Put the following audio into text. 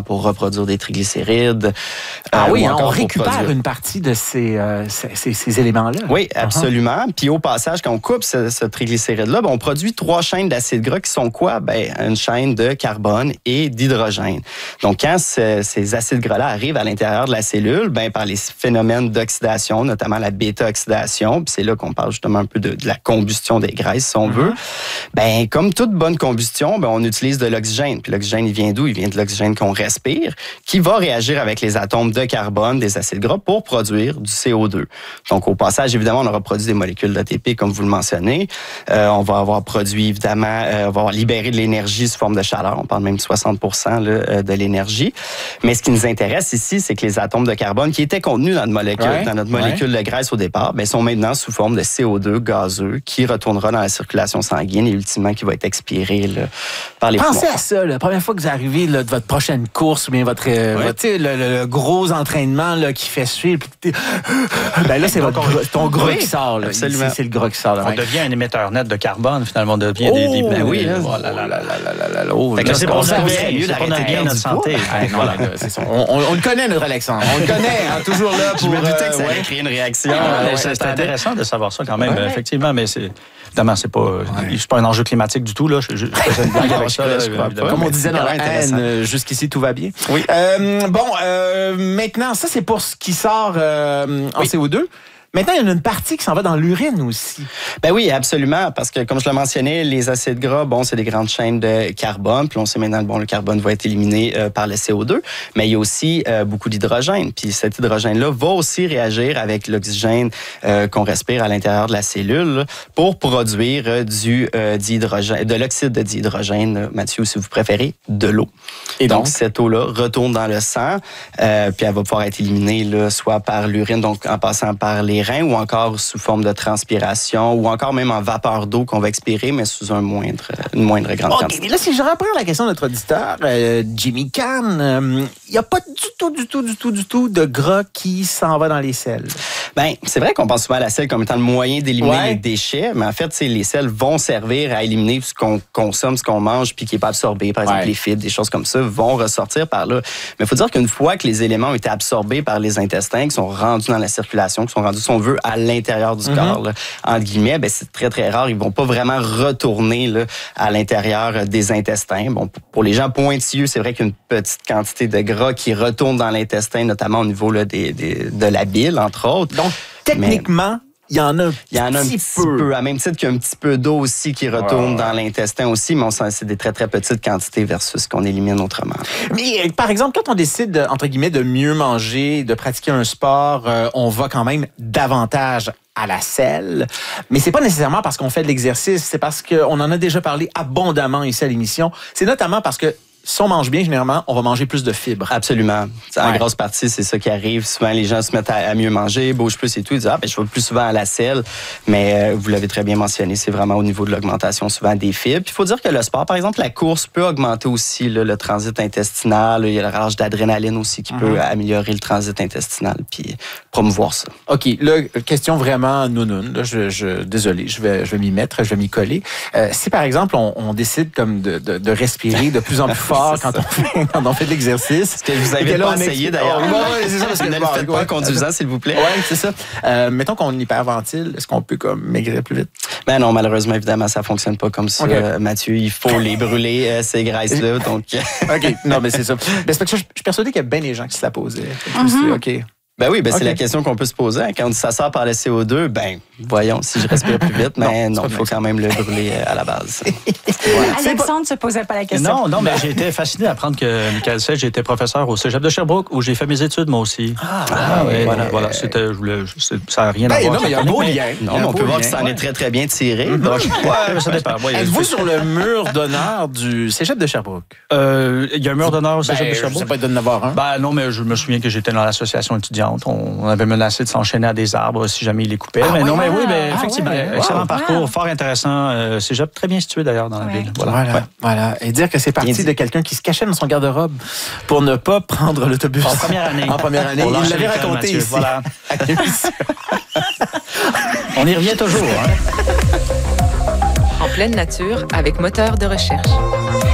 pour reproduire des triglycérides. Oui, on récupère une partie de ces éléments-là. Oui, absolument. Puis au passage, quand on coupe ce triglycéride-là, on produit 3 chaînes d'acides gras qui sont quoi? Une chaîne de carbone et d'hydrogène. Donc, quand ces acides gras-là arrivent à l'intérieur de la cellule, par les phénomènes d'oxydation, notamment la bêta-oxydation, puis c'est là qu'on parle justement un peu de la combustion des graisses, si on veut, comme toute bonne combustion, on utilise de l'oxygène. Puis l'oxygène, il vient d'où? Il vient de l'oxygène qu'on respire, qui va réagir avec les atomes de carbone des acides gras pour produire du CO2. Donc, au passage, évidemment, on aura produit des molécules d'ATP, comme vous le mentionnez. On va avoir produit, évidemment, on va avoir libéré de l'énergie sous forme de chaleur. On parle même de 60% de l'énergie. Mais ce qui nous intéresse ici, c'est que les atomes de carbone qui étaient contenus dans notre molécule de graisse au départ, sont maintenant sous forme de CO2 gazeux qui retournera dans la circulation sanguine et ultimement qui va être expiré par les poumons. Pensez à ça, la première fois que vous arrivez de votre prochaine course ou bien votre le gros entraînement qui fait suivre. Là, c'est ton gras qui sort. Là. Absolument. C'est le gras qui sort. On devient un émetteur net de carbone, finalement. On devient des... oui. C'est pour ça qu'on a bien notre santé. On le connaît, notre Alexandre. On le connaît, toujours là pour... Je me doutais que ça allait créer une réaction. C'est intéressant de savoir ça quand même, effectivement, mais évidemment, c'est pas un enjeu climatique du tout. Là. Je faisais une blague avec ça. Comme on disait dans la haine, jusqu'ici, tout va bien. Oui. Maintenant, ça, c'est pour ce qui sort en CO2. Maintenant, il y en a une partie qui s'en va dans l'urine aussi. Oui, absolument, parce que comme je le mentionnais, les acides gras, c'est des grandes chaînes de carbone, puis on sait maintenant le carbone va être éliminé par le CO2, mais il y a aussi beaucoup d'hydrogène, puis cet hydrogène-là va aussi réagir avec l'oxygène qu'on respire à l'intérieur de la cellule pour produire de l'oxyde de dihydrogène, Mathieu, si vous préférez, de l'eau. Et donc cette eau-là retourne dans le sang, puis elle va pouvoir être éliminée soit par l'urine, donc en passant par les reins ou encore sous forme de transpiration ou encore même en vapeur d'eau qu'on va expirer, mais sous une moindre grande quantité. Mais là, si je reprends la question de notre auditeur, Jimmy Kahn, il n'y a pas du tout de gras qui s'en va dans les selles. C'est vrai qu'on pense souvent à la selle comme étant le moyen d'éliminer les déchets, mais en fait, les selles vont servir à éliminer ce qu'on consomme, ce qu'on mange, puis qui n'est pas absorbé. Par exemple, les fibres, des choses comme ça vont ressortir par là. Mais il faut dire qu'une fois que les éléments ont été absorbés par les intestins, qui sont rendus dans la circulation, qui sont rendus, si on veut, à l'intérieur du corps, là, entre guillemets, c'est très, très rare. Ils vont pas vraiment retourner à l'intérieur des intestins. Pour les gens pointilleux, c'est vrai qu'il y a une petite quantité de gras qui retourne dans l'intestin, notamment au niveau de la bile, entre autres. Donc, techniquement, il y en a un petit peu. À même titre qu'il y a un petit peu d'eau aussi qui retourne dans l'intestin aussi, mais c'est des très, très petites quantités versus ce qu'on élimine autrement. Mais, par exemple, quand on décide, entre guillemets, de mieux manger, de pratiquer un sport, on va quand même davantage à la selle. Mais c'est pas nécessairement parce qu'on fait de l'exercice, c'est parce qu'on en a déjà parlé abondamment ici à l'émission. C'est notamment parce que si on mange bien, généralement, on va manger plus de fibres. Absolument. En grosse partie, c'est ça qui arrive. Souvent, les gens se mettent à mieux manger, bougent plus et tout. Ils disent, je vais plus souvent à la selle. Mais vous l'avez très bien mentionné, c'est vraiment au niveau de l'augmentation souvent des fibres. Puis il faut dire que le sport, par exemple, la course peut augmenter aussi le transit intestinal. Il y a le relâche d'adrénaline aussi qui peut améliorer le transit intestinal puis promouvoir ça. OK. Là, question vraiment nounoun. Là, désolé, je vais m'y mettre, je vais m'y coller. Si, par exemple, on décide comme de respirer de plus en plus fort quand on fait de l'exercice. Ce que je vous invite pas à essayer d'ailleurs. C'est ça, parce que ne le faites pas en conduisant, s'il vous plaît. Oui, c'est ça. Mettons qu'on hyperventile, est-ce qu'on peut comme maigrir plus vite? Non, malheureusement, évidemment, ça fonctionne pas comme ça, Mathieu. Il faut les brûler, ces graisses-là. Donc... OK, non, mais c'est ça. Je suis persuadé qu'il y a bien des gens qui se la posaient. OK. C'est la question qu'on peut se poser. Quand ça sort par le CO2, voyons, si je respire plus vite, mais non, il faut quand même le brûler à la base. Alexandre ne se posait pas la question. Non, mais j'ai été fasciné d'apprendre que Michael Sage, j'ai été professeur au Cégep de Sherbrooke, où j'ai fait mes études, moi aussi. Voilà. C'était, ça n'a rien à voir. Non, mais il y a un beau lien. On peut voir que ça en est très, très bien tiré. Donc, ça dépend. Êtes-vous sur le mur d'honneur du Cégep de Sherbrooke? Il y a un mur d'honneur au Cégep de Sherbrooke? Je ne sais pas d'en avoir un. Non, mais je me souviens que j'étais dans l'association étudiante. On avait menacé de s'enchaîner à des arbres si jamais ils les coupaient. Effectivement, excellent parcours, fort intéressant. Cégep très bien situé d'ailleurs dans la ville. Voilà. Et dire que c'est parti de quelqu'un qui se cachait dans son garde-robe pour ne pas prendre l'autobus. En première année. Il l'avait raconté ici. Voilà. On y revient toujours. En pleine nature, avec moteur de recherche.